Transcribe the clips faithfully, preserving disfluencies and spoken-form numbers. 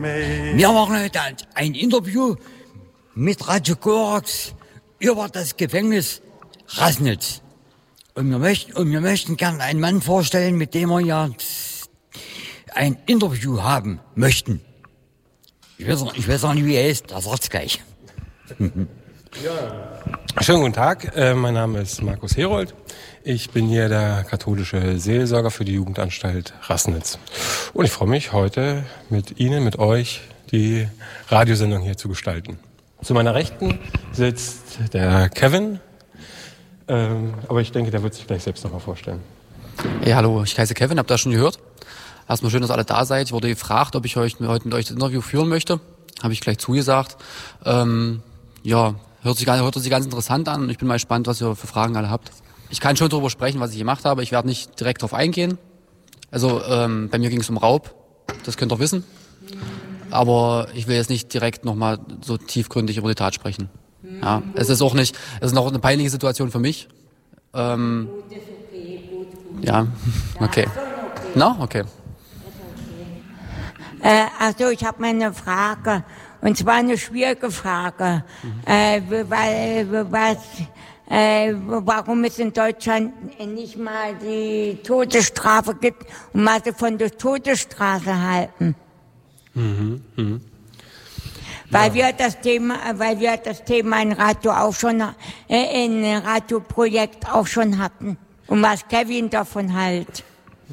Wir machen heute ein Interview mit Radio Korax über das Gefängnis Rassnitz. Und wir möchten, und wir möchten gerne einen Mann vorstellen, mit dem wir ja ein Interview haben möchten. Ich weiß auch, ich weiß auch nicht, wie er ist, das sagt's gleich. Ja. Schönen guten Tag, äh, mein Name ist Markus Herold. Ich bin hier der katholische Seelsorger für die Jugendanstalt Rassnitz. Und ich freue mich, heute mit Ihnen, mit euch, die Radiosendung hier zu gestalten. Zu meiner Rechten sitzt der Kevin, ähm, aber ich denke, der wird sich gleich selbst noch mal vorstellen. Hey, hallo, ich heiße Kevin, habt ihr schon gehört? Erstmal schön, dass alle da seid. Ich wurde gefragt, ob ich euch, heute mit euch das Interview führen möchte. Habe ich gleich zugesagt. Ähm, ja, hört sich, hört sich ganz interessant an und ich bin mal gespannt, was ihr für Fragen alle habt. Ich kann schon darüber sprechen, was ich gemacht habe. Ich werde nicht direkt darauf eingehen. Also ähm, bei mir ging es um Raub, das könnt ihr wissen. Aber ich will jetzt nicht direkt nochmal so tiefgründig über die Tat sprechen. Ja, es ist auch nicht, es ist noch eine peinliche Situation für mich. Ähm, ja, okay. Na, okay. Äh, also ich habe mal eine Frage, und zwar eine schwierige Frage, mhm. äh, weil was, äh, warum es in Deutschland nicht mal die Todesstrafe gibt und was sie von der Todesstrafe halten. Mhm. Mhm. Weil ja. wir das Thema, weil wir das Thema in Radio auch schon, äh, in Radioprojekt auch schon hatten und was Kevin davon hält.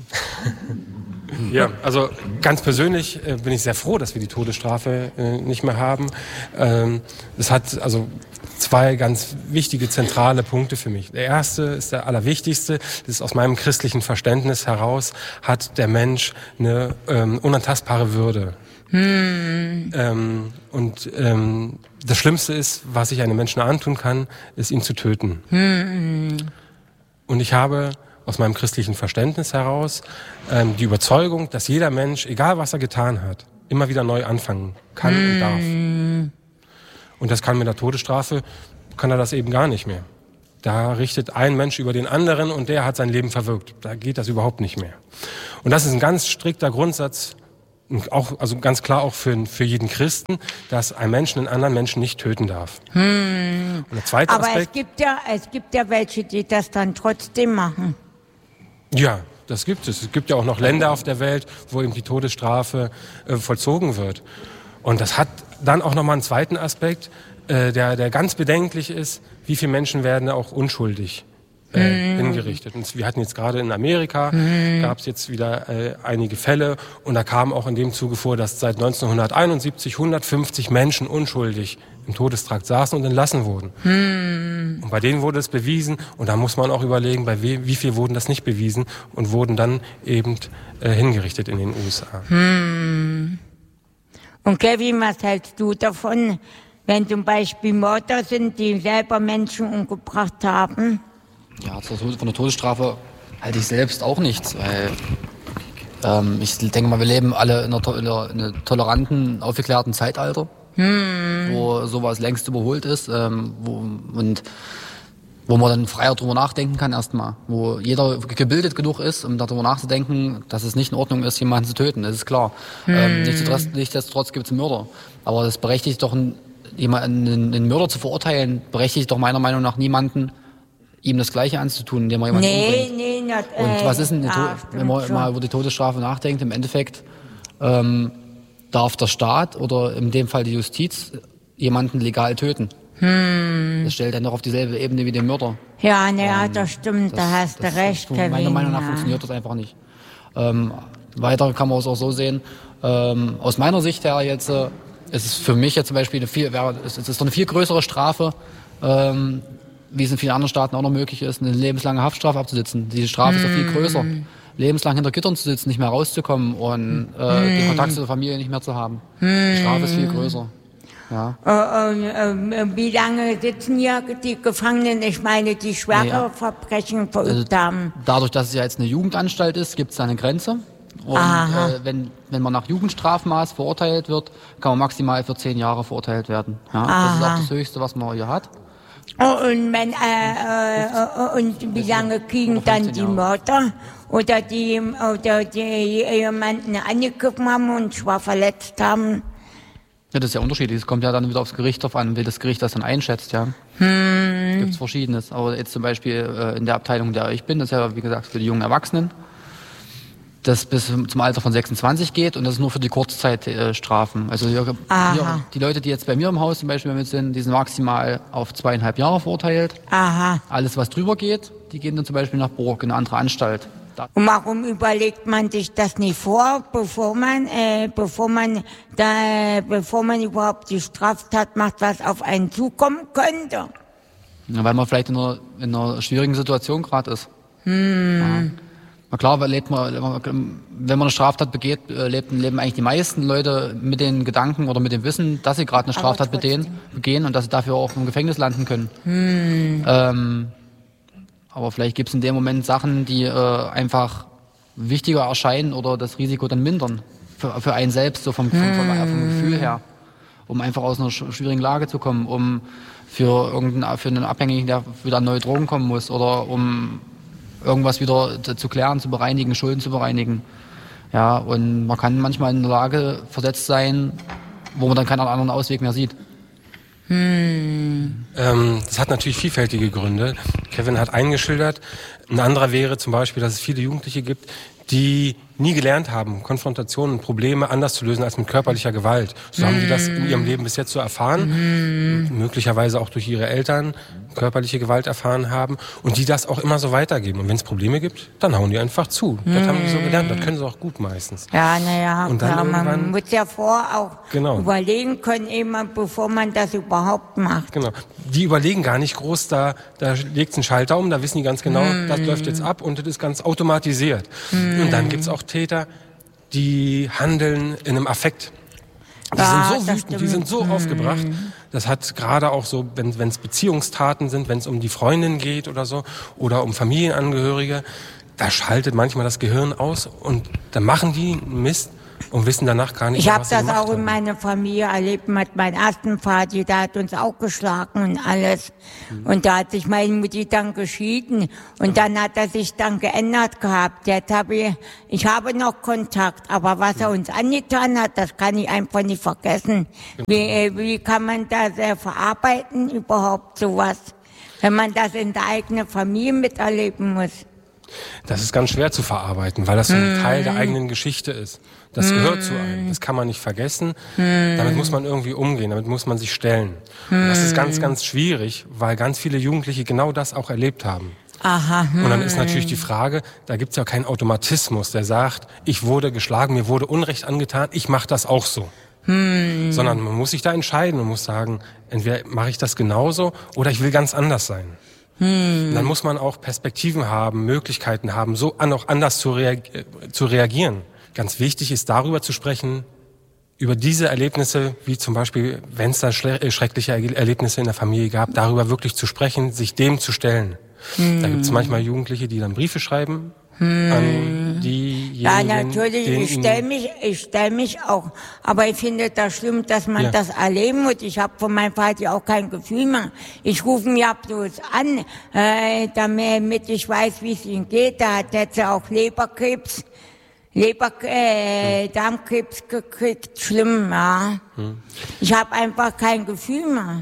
Ja, also ganz persönlich äh, bin ich sehr froh, dass wir die Todesstrafe äh, nicht mehr haben. Ähm, es hat also zwei ganz wichtige, zentrale Punkte für mich. Der erste ist der allerwichtigste. Das ist aus meinem christlichen Verständnis heraus, hat der Mensch eine ähm, unantastbare Würde. Hm. Ähm, und ähm, das Schlimmste ist, was ich einem Menschen antun kann, ist ihn zu töten. Hm. Und ich habe aus meinem christlichen Verständnis heraus ähm, die Überzeugung, dass jeder Mensch, egal was er getan hat, immer wieder neu anfangen kann mm. und darf. Und das kann mit der Todesstrafe, kann er das eben gar nicht mehr. Da richtet ein Mensch über den anderen und der hat sein Leben verwirkt. Da geht das überhaupt nicht mehr. Und das ist ein ganz strikter Grundsatz, auch, also ganz klar auch für, für jeden Christen, dass ein Mensch einen anderen Menschen nicht töten darf. Hm. Und der zweite Aber Aspekt, es gibt ja, es gibt ja welche, die das dann trotzdem machen. Ja, das gibt es. Es gibt ja auch noch Länder auf der Welt, wo eben die Todesstrafe äh, vollzogen wird. Und das hat dann auch nochmal einen zweiten Aspekt, äh, der, der ganz bedenklich ist. Wie viele Menschen werden auch unschuldig äh, mm. hingerichtet? Und wir hatten jetzt gerade in Amerika, mm. gab es jetzt wieder äh, einige Fälle. Und da kam auch in dem Zuge vor, dass seit neunzehnhunderteinundsiebzig hundertfünfzig Menschen unschuldig im Todestrakt saßen und entlassen wurden. Hm. Und bei denen wurde es bewiesen. Und da muss man auch überlegen, bei we- wie viel wurden das nicht bewiesen und wurden dann eben äh, hingerichtet in den U S A. Hm. Und Kevin, was hältst du davon, wenn zum Beispiel Mörder sind, die selber Menschen umgebracht haben? Ja, von der Todesstrafe halte ich selbst auch nichts. Weil, ähm, ich denke mal, wir leben alle in einer, to- in einer toleranten, aufgeklärten Zeitalter. Hm. Wo sowas längst überholt ist, ähm, wo, und wo man dann freier drüber nachdenken kann erstmal. Wo jeder gebildet genug ist, um darüber nachzudenken, dass es nicht in Ordnung ist, jemanden zu töten, das ist klar. Hm. Ähm, nichtsdestotrotz, nichtsdestotrotz gibt es Mörder. Aber das berechtigt doch, einen, jemanden, einen Mörder zu verurteilen, berechtigt doch meiner Meinung nach niemanden, ihm das Gleiche anzutun, indem er jemanden nee, umbringt. Nee, nicht, äh, und was ist denn, eine ja, wenn man schon. mal über die Todesstrafe nachdenkt, im Endeffekt, ähm, darf der Staat oder in dem Fall die Justiz jemanden legal töten. Hm. Das stellt dann doch auf dieselbe Ebene wie den Mörder. Ja, ne, ja, das stimmt, das, da hast du recht, Kevin. Meiner Meinung nach ja. funktioniert das einfach nicht. Ähm, weiter kann man es auch so sehen. Ähm, aus meiner Sicht her jetzt äh, ist es für mich jetzt zum Beispiel eine viel, wäre, es ist doch eine viel größere Strafe, ähm, wie es in vielen anderen Staaten auch noch möglich ist, eine lebenslange Haftstrafe abzusitzen. Diese Strafe hm. ist doch viel größer. Lebenslang hinter Gittern zu sitzen, nicht mehr rauszukommen und äh, hm. den Kontakt zur Familie nicht mehr zu haben. Hm. Die Strafe ist viel größer. Ja. Äh, äh, wie lange sitzen hier die Gefangenen? Ich meine, die schwere nee, Verbrechen verübt also, haben. Dadurch, dass es ja jetzt eine Jugendanstalt ist, gibt es da eine Grenze. Und äh, wenn, wenn man nach Jugendstrafmaß verurteilt wird, kann man maximal für zehn Jahre verurteilt werden. Ja, das ist auch das Höchste, was man hier hat. Oh, und, wenn, äh, äh, und wie lange kriegen dann die Mörder oder die, oder die jemanden angegriffen haben und schwer verletzt haben? Ja, das ist ja unterschiedlich. Es kommt ja dann wieder aufs Gericht drauf an, wie das Gericht das dann einschätzt, ja. Hm. Es gibt Verschiedenes. Aber jetzt zum Beispiel äh, in der Abteilung, in der ich bin, das ist ja, wie gesagt, für die jungen Erwachsenen, das bis zum Alter von sechsundzwanzig geht und das ist nur für die Kurzzeitstrafen. Äh, also hier, hier, die Leute, die jetzt bei mir im Haus zum Beispiel mit sind, die sind maximal auf zweieinhalb Jahre verurteilt. Aha. Alles, was drüber geht, die gehen dann zum Beispiel nach Burg, in eine andere Anstalt. Und warum überlegt man sich das nicht vor, bevor man, äh, bevor man, da, bevor man überhaupt die Straftat macht, was auf einen zukommen könnte? Ja, weil man vielleicht in einer, in einer schwierigen Situation gerade ist. Hm. Ja. Na klar, lebt man, wenn man eine Straftat begeht, leben, leben eigentlich die meisten Leute mit den Gedanken oder mit dem Wissen, dass sie gerade eine Straftat begehen, begehen und dass sie dafür auch im Gefängnis landen können. Hm. Ähm, aber vielleicht gibt es in dem Moment Sachen, die äh, einfach wichtiger erscheinen oder das Risiko dann mindern. Für, für einen selbst, so vom, vom, vom, vom Gefühl her. Um einfach aus einer schwierigen Lage zu kommen, um für irgendeinen, für einen Abhängigen, der wieder an neue Drogen kommen muss oder um irgendwas wieder zu klären, zu bereinigen, Schulden zu bereinigen. Ja, und man kann manchmal in der Lage versetzt sein, wo man dann keinen anderen Ausweg mehr sieht. Hm. Ähm, das hat natürlich vielfältige Gründe. Kevin hat eingeschildert. Ein anderer wäre zum Beispiel, dass es viele Jugendliche gibt, die nie gelernt haben, Konfrontationen und Probleme anders zu lösen als mit körperlicher Gewalt. So mm. haben die das in ihrem Leben bis jetzt so erfahren, mm. möglicherweise auch durch ihre Eltern körperliche Gewalt erfahren haben und die das auch immer so weitergeben. Und wenn es Probleme gibt, dann hauen die einfach zu. Mm. Das haben die so gelernt, das können sie auch gut meistens. Ja, naja, klar, man muss ja vorher auch genau. überlegen können, immer bevor man das überhaupt macht. Genau. Die überlegen gar nicht groß, da, da legt es einen Schalter um, da wissen die ganz genau, mm. das läuft jetzt ab und das ist ganz automatisiert. Mm. Und dann gibt's auch Täter, die handeln in einem Affekt. Die ja, sind so wütend, die sind so mhm. aufgebracht. Das hat gerade auch so, wenn es Beziehungstaten sind, wenn es um die Freundin geht oder so, oder um Familienangehörige, da schaltet manchmal das Gehirn aus und dann machen die Mist und wissen danach gar nicht, ich hab was sie das gemacht auch in haben. meiner Familie erlebt mit meinem ersten Vater, der hat uns auch geschlagen und alles. Mhm. Und da hat sich meine Mutti dann geschieden und ja. dann hat er sich dann geändert gehabt. Jetzt habe ich, ich habe noch Kontakt, aber was er uns angetan hat, das kann ich einfach nicht vergessen. Wie, wie kann man das äh, verarbeiten überhaupt sowas, wenn man das in der eigenen Familie miterleben muss? Das ist ganz schwer zu verarbeiten, weil das so ein mm. Teil der eigenen Geschichte ist. Das mm. gehört zu einem. Das kann man nicht vergessen. Mm. Damit muss man irgendwie umgehen. Damit muss man sich stellen. Mm. Und das ist ganz, ganz schwierig, weil ganz viele Jugendliche genau das auch erlebt haben. Aha. Mm. Und dann ist natürlich die Frage, da gibt's ja keinen Automatismus, der sagt, ich wurde geschlagen, mir wurde Unrecht angetan, ich mache das auch so. Mm. Sondern man muss sich da entscheiden und muss sagen, entweder mache ich das genauso oder ich will ganz anders sein. Hm. Dann muss man auch Perspektiven haben, Möglichkeiten haben, so an, auch anders zu, reag- zu reagieren. Ganz wichtig ist, darüber zu sprechen, über diese Erlebnisse, wie zum Beispiel, wenn es da schle- schreckliche Erlebnisse in der Familie gab, darüber wirklich zu sprechen, sich dem zu stellen. Hm. Da gibt es manchmal Jugendliche, die dann Briefe schreiben hm. an diejenigen. Ja, natürlich, ich stelle mich, ich stell mich auch. Aber ich finde das schlimm, dass man ja. das erleben muss. Ich habe von meinem Vater auch kein Gefühl mehr. Ich rufe ihn ja bloß an, äh, damit ich weiß, wie es ihm geht. Da hat jetzt auch Leberkrebs, Leber, äh, hm. Darmkrebs gekriegt. Schlimm, ja. Hm. Ich habe einfach kein Gefühl mehr.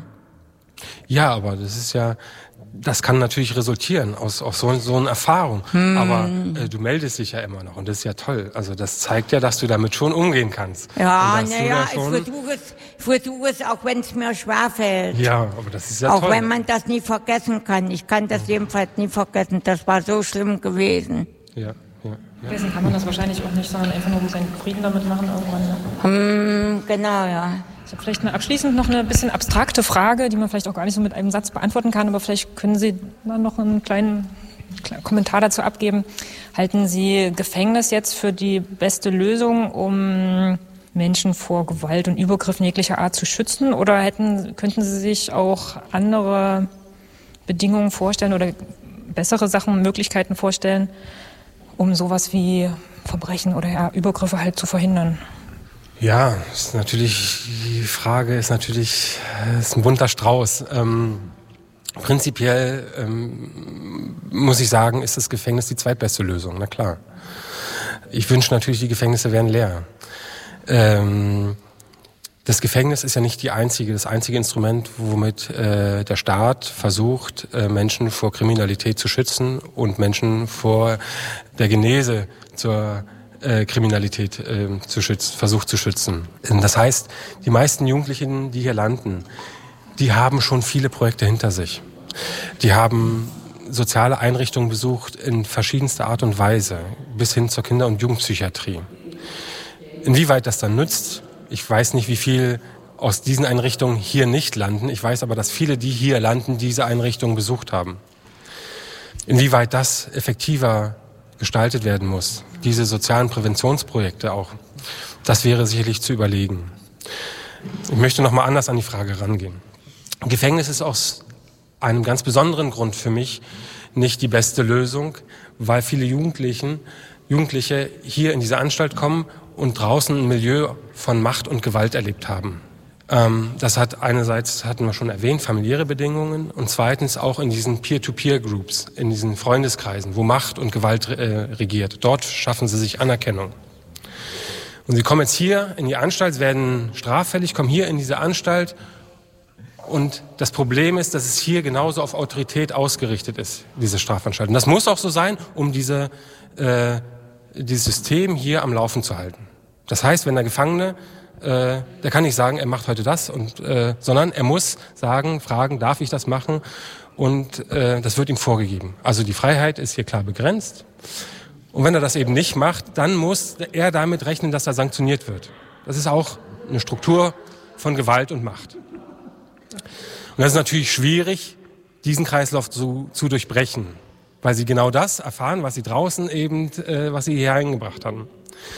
Ja, aber das ist ja... Das kann natürlich resultieren aus, aus so, so einer Erfahrung. Hm. Aber äh, du meldest dich ja immer noch und das ist ja toll. Also das zeigt ja, dass du damit schon umgehen kannst. Ja, naja, ich versuche es, ich versuche es, auch wenn es mir schwerfällt. Ja, aber das ist ja auch toll. Auch wenn man das nie vergessen kann. Ich kann das jedenfalls nie vergessen. Das war so schlimm gewesen. Ja, ja. ja. Wissen kann man das wahrscheinlich auch nicht, sondern einfach nur seinen Frieden damit machen irgendwann. Ne? Hm, genau, ja. Ich habe vielleicht eine, abschließend noch eine bisschen abstrakte Frage, die man vielleicht auch gar nicht so mit einem Satz beantworten kann, aber vielleicht können Sie da noch einen kleinen, kleinen Kommentar dazu abgeben. Halten Sie Gefängnis jetzt für die beste Lösung, um Menschen vor Gewalt und Übergriffen jeglicher Art zu schützen? Oder hätten, könnten Sie sich auch andere Bedingungen vorstellen oder bessere Sachen, Möglichkeiten vorstellen, um sowas wie Verbrechen oder ja, Übergriffe halt zu verhindern? Ja, ist natürlich, die Frage ist natürlich, ist ein bunter Strauß. Ähm, prinzipiell ähm, muss ich sagen, ist das Gefängnis die zweitbeste Lösung, na klar. Ich wünsche natürlich, die Gefängnisse wären leer. Ähm, das Gefängnis ist ja nicht die einzige, das einzige Instrument, womit äh, der Staat versucht, äh, Menschen vor Kriminalität zu schützen und Menschen vor der Genese zur äh, Kriminalität äh, zu schützen, versucht zu schützen. Das heißt, die meisten Jugendlichen, die hier landen, die haben schon viele Projekte hinter sich. Die haben soziale Einrichtungen besucht in verschiedenster Art und Weise, bis hin zur Kinder- und Jugendpsychiatrie. Inwieweit das dann nützt, ich weiß nicht, wie viel aus diesen Einrichtungen hier nicht landen. Ich weiß aber, dass viele, die hier landen, diese Einrichtungen besucht haben. Inwieweit das effektiver gestaltet werden muss, diese sozialen Präventionsprojekte auch, das wäre sicherlich zu überlegen. Ich möchte noch mal anders an die Frage rangehen. Gefängnis ist aus einem ganz besonderen Grund für mich nicht die beste Lösung, weil viele Jugendlichen, Jugendliche hier in diese Anstalt kommen und draußen ein Milieu von Macht und Gewalt erlebt haben. Ähm, das hat einerseits, hatten wir schon erwähnt, familiäre Bedingungen und zweitens auch in diesen Peer-to-Peer-Groups, in diesen Freundeskreisen, wo Macht und Gewalt äh, regiert. Dort schaffen sie sich Anerkennung. Und sie kommen jetzt hier in die Anstalt, werden straffällig, kommen hier in diese Anstalt und das Problem ist, dass es hier genauso auf Autorität ausgerichtet ist, diese Strafanstalt. Und das muss auch so sein, um diese, äh, dieses System hier am Laufen zu halten. Das heißt, wenn der Gefangene, äh, der kann nicht sagen, er macht heute das, und, äh, sondern er muss sagen, fragen, darf ich das machen? Und äh, das wird ihm vorgegeben. Also die Freiheit ist hier klar begrenzt. Und wenn er das eben nicht macht, dann muss er damit rechnen, dass er sanktioniert wird. Das ist auch eine Struktur von Gewalt und Macht. Und das ist natürlich schwierig, diesen Kreislauf zu, zu durchbrechen, weil sie genau das erfahren, was sie draußen eben, äh, was sie hier eingebracht haben.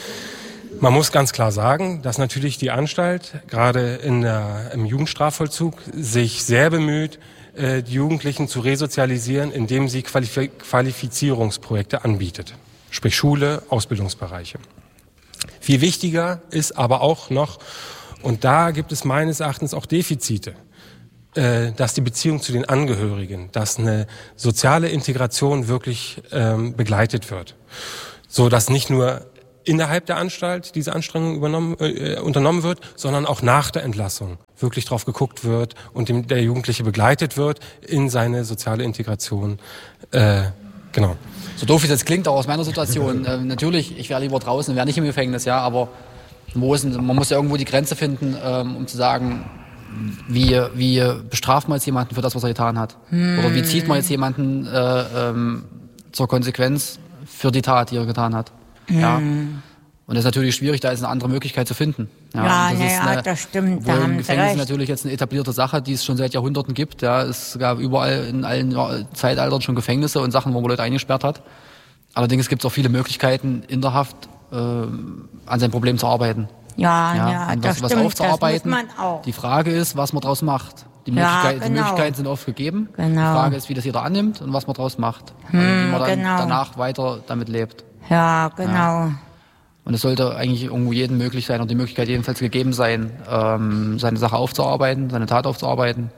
Man muss ganz klar sagen, dass natürlich die Anstalt, gerade in der, im Jugendstrafvollzug, sich sehr bemüht, äh, die Jugendlichen zu resozialisieren, indem sie Qualif- Qualifizierungsprojekte anbietet. Sprich Schule, Ausbildungsbereiche. Viel wichtiger ist aber auch noch, und da gibt es meines Erachtens auch Defizite, äh, dass die Beziehung zu den Angehörigen, dass eine soziale Integration wirklich ähm, begleitet wird. So dass nicht nur innerhalb der Anstalt diese Anstrengung übernommen, äh, unternommen wird, sondern auch nach der Entlassung wirklich drauf geguckt wird und dem, der Jugendliche begleitet wird in seine soziale Integration. Äh, genau. So doof wie es jetzt klingt, auch aus meiner Situation. äh, natürlich, ich wäre lieber draußen, wäre nicht im Gefängnis, ja, aber wo ist, man muss ja irgendwo die Grenze finden, ähm, um zu sagen, wie, wie bestraft man jetzt jemanden für das, was er getan hat? Hm. Oder wie zieht man jetzt jemanden äh, ähm, zur Konsequenz für die Tat, die er getan hat? Hm. Ja. Und das ist natürlich schwierig, da ist eine andere Möglichkeit zu finden. Ja, ja, das, ja, eine, das stimmt. Da haben Gefängnis ist natürlich jetzt eine etablierte Sache, die es schon seit Jahrhunderten gibt. Ja, es gab überall in allen Zeitaltern schon Gefängnisse und Sachen, wo man Leute eingesperrt hat. Allerdings gibt es auch viele Möglichkeiten, in der Haft äh, an seinem Problem zu arbeiten. Ja, ja, ja und das was, stimmt. was aufzuarbeiten. Das muss man auch. Die Frage ist, was man daraus macht. Die, ja, Möglichkeit, genau. die Möglichkeiten sind oft gegeben. Genau. Die Frage ist, wie das jeder annimmt und was man daraus macht. Hm, und wie man dann genau. danach weiter damit lebt. Ja, genau. Ja. Und es sollte eigentlich irgendwo jedem möglich sein, oder die Möglichkeit jedenfalls gegeben sein, ähm, seine Sache aufzuarbeiten, seine Tat aufzuarbeiten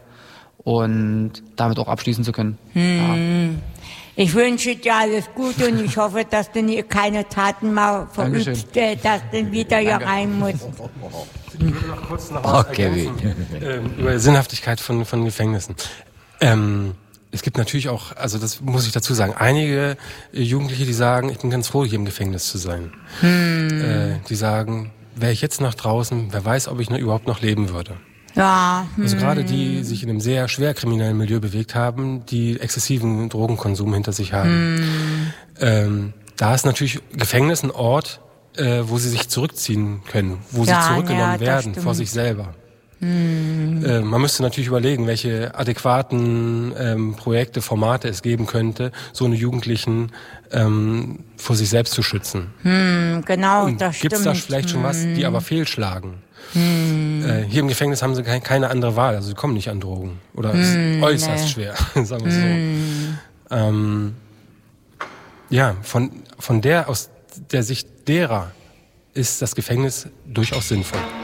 und damit auch abschließen zu können. Hm. Ja. Ich wünsche dir alles Gute und ich hoffe, dass du nie keine Taten mal verübst, äh, dass du wieder hier Danke. rein musst. Ich will noch kurz noch was okay. ergänzen, ähm, über Sinnhaftigkeit von, von Gefängnissen. Ähm, Es gibt natürlich auch, also das muss ich dazu sagen, einige Jugendliche, die sagen, ich bin ganz froh, hier im Gefängnis zu sein. Hm. Äh, die sagen, wäre ich jetzt nach draußen, wer weiß, ob ich noch, überhaupt noch leben würde. Ja. Hm. Also gerade die, die sich in einem sehr schwer kriminellen Milieu bewegt haben, die exzessiven Drogenkonsum hinter sich haben. Hm. Ähm, da ist natürlich Gefängnis ein Ort, äh, wo sie sich zurückziehen können, wo ja, sie zurückgenommen ja, werden vor sich selber. Hm. Äh, man müsste natürlich überlegen, welche adäquaten ähm, Projekte, Formate es geben könnte, so eine Jugendlichen ähm, vor sich selbst zu schützen. Hm, genau, Und das gibt's stimmt. Gibt es da vielleicht schon was, die aber fehlschlagen? Hm. Äh, hier im Gefängnis haben sie keine, keine andere Wahl, also sie kommen nicht an Drogen. Oder es hm, ist äußerst nee. schwer, sagen wir hm. so. Ähm, ja, von, von der, aus der Sicht derer ist das Gefängnis durchaus sinnvoll.